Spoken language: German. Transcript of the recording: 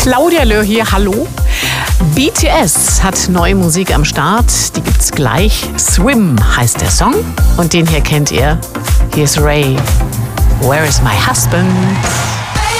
Claudia Löhr hier, hallo. BTS hat neue Musik am Start, die gibt's gleich. Swim heißt der Song und den hier kennt ihr. Hier ist Ray. Where is my husband?